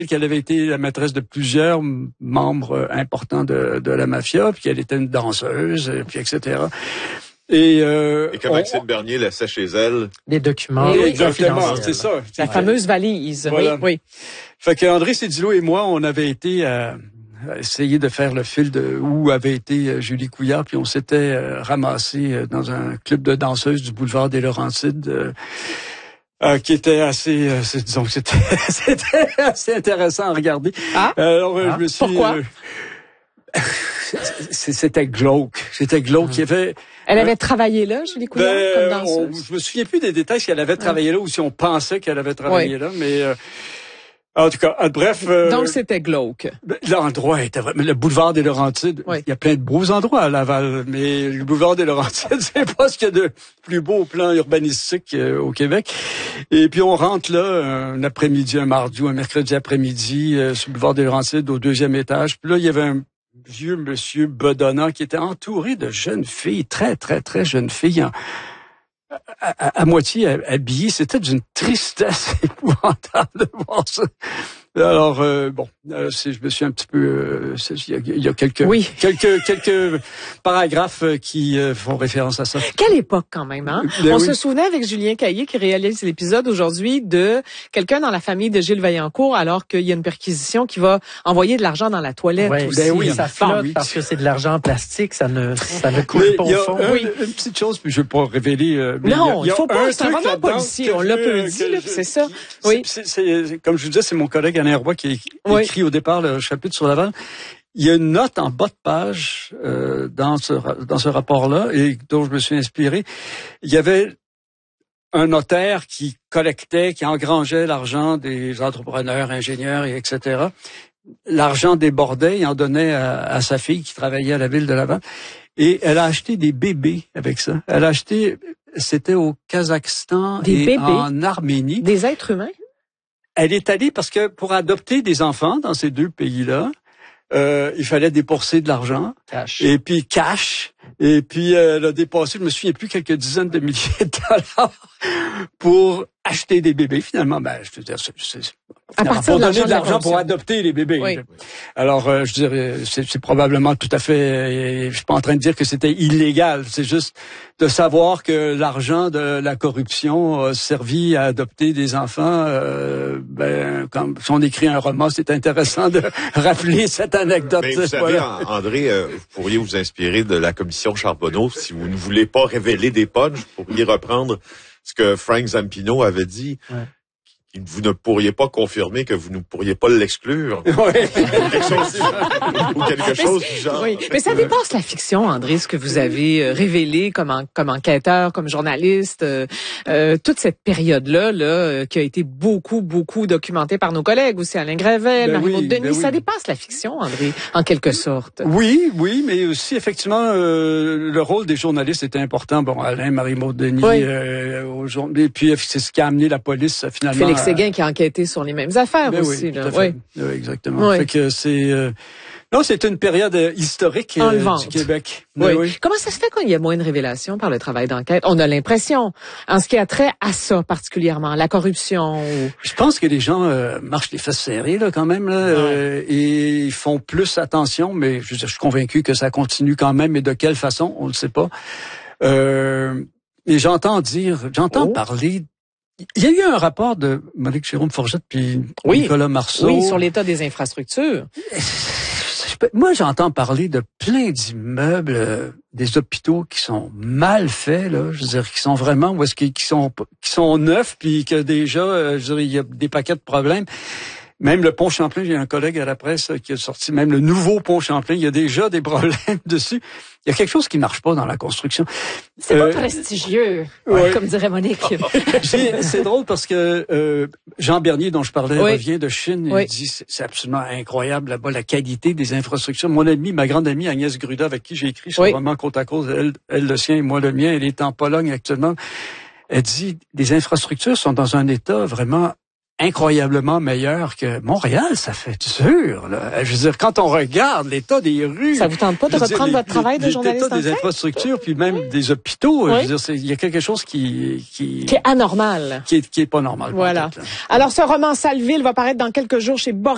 qu'elle avait été la maîtresse de plusieurs membres importants de la mafia, puis qu'elle était une danseuse, puis etc. Et que Maxime Bernier laissait chez elle les documents. Exactement, c'est ça. La fameuse valise. Voilà. Oui. Fait que André Cédillo et moi, on avait été à essayer de faire le fil de où avait été Julie Couillard, puis on s'était ramassé dans un club de danseuses du boulevard des Laurentides, qui était assez, disons que c'était assez intéressant à regarder. Alors je me suis. Pourquoi? C'était glauque. C'était glauque. Il y avait. Elle avait travaillé là, Julie Couillard, comme danseuse. Je me souviens plus des détails si elle avait travaillé là ou si on pensait qu'elle avait travaillé là, mais. En tout cas, bref. Donc, c'était glauque. L'endroit était vraiment, le boulevard des Laurentides. Il y a plein de beaux endroits à Laval, mais le boulevard des Laurentides, c'est pas ce qu'il y a de plus beau au plan urbanistique au Québec. Et puis, on rentre là, un après-midi, un mardi ou un mercredi après-midi, sur le boulevard des Laurentides, au 2e étage. Puis là, il y avait un vieux monsieur bedonnant qui était entouré de jeunes filles, très, très, très jeunes filles, à moitié habillé, c'était d'une tristesse épouvantable de voir ça. Alors je me suis un petit peu il y a quelques paragraphes qui font référence à ça. Quelle époque quand même, hein? On se souvenait avec Julien Caillé qui réalise l'épisode aujourd'hui de quelqu'un dans la famille de Gilles Vaillancourt alors qu'il y a une perquisition qui va envoyer de l'argent dans la toilette. Ça flotte parce que c'est de l'argent en plastique, ça ne coule pas au fond. Une petite chose, puis je ne vais pas révéler. Non, il faut pas. C'est un roman policier, on l'a peu dit, là, c'est ça. Oui. C'est comme je vous disais, c'est mon collègue Alain Roy qui écrit au départ le chapitre sur Laval. Il y a une note en bas de page dans ce rapport-là et dont je me suis inspiré. Il y avait un notaire qui collectait, qui engrangeait l'argent des entrepreneurs, ingénieurs et etc. L'argent débordait, il en donnait à sa fille qui travaillait à la ville de Laval. Et elle a acheté des bébés avec ça. Elle a acheté, c'était au Kazakhstan en Arménie. Des êtres humains? Elle est allée parce que pour adopter des enfants dans ces deux pays-là, il fallait débourser de l'argent. Et puis cash. Et puis elle a dépassé, je me souviens plus, quelques dizaines de milliers de dollars pour acheter des bébés. Finalement, je veux dire, pour donner de l'argent pour adopter les bébés. Oui. Alors, je dirais, c'est probablement tout à fait. Je suis pas en train de dire que c'était illégal. C'est juste de savoir que l'argent de la corruption a servi à adopter des enfants. Comme si on écrit un roman, c'est intéressant de rappeler cette anecdote. Mais vous savez, André, vous pourriez vous inspirer de la commission Charbonneau. Si vous ne voulez pas révéler des punchs, vous pourriez reprendre ce que Frank Zampino avait dit. Ouais. Vous ne pourriez pas confirmer que vous ne pourriez pas l'exclure. Oui. Ou quelque chose du genre. Oui. Mais ça dépasse la fiction, André, ce que vous avez révélé comme enquêteur, comme journaliste. Toute cette période-là, qui a été beaucoup documentée par nos collègues aussi, Alain Gravel, Marie-Maud Denis. Ça dépasse la fiction, André, en quelque sorte. Oui, mais aussi, effectivement, le rôle des journalistes était important. Bon, Alain, Marie-Maud Denis, et puis c'est ce qui a amené la police, finalement. Félix Séguin qui a enquêté sur les mêmes affaires aussi. Oui, tout à fait. Oui, exactement. Oui. Fait que c'est c'est une période historique du Québec. Oui. Comment ça se fait qu'il y a moins de révélations par le travail d'enquête? On a l'impression, en ce qui a trait à ça particulièrement, la corruption. Je pense que les gens marchent les fesses serrées là quand même et ils font plus attention, mais je suis convaincu que ça continue quand même. Et de quelle façon, on ne sait pas. Mais j'entends parler. Il y a eu un rapport de Monique Jérôme-Forgette puis Nicolas Marceau. Oui, sur l'état des infrastructures. Moi, j'entends parler de plein d'immeubles, des hôpitaux qui sont mal faits, là. Je veux dire, qui sont vraiment, qui sont neufs, puis que déjà, il y a des paquets de problèmes. Même le pont Champlain, j'ai un collègue à la presse qui a sorti même le nouveau pont Champlain. Il y a déjà des problèmes dessus. Il y a quelque chose qui marche pas dans la construction. C'est pas prestigieux, comme dirait Monique. C'est drôle parce que Jean Bernier, dont je parlais, revient de Chine. Il dit c'est absolument incroyable là-bas la qualité des infrastructures. Ma grande amie Agnès Gruda, avec qui j'ai écrit ce roman Côte à côte, elle le sien et moi le mien, elle est en Pologne actuellement. Elle dit les infrastructures sont dans un état vraiment incroyablement meilleur que Montréal, ça fait dur, là. Je veux dire, quand on regarde l'état des rues... Ça vous tente pas de reprendre votre travail de journaliste l'état des infrastructures, puis même des hôpitaux, je veux dire, il y a quelque chose qui est anormal. Qui est pas normal. Voilà. Alors, ce roman Salville va paraître dans quelques jours chez Boris.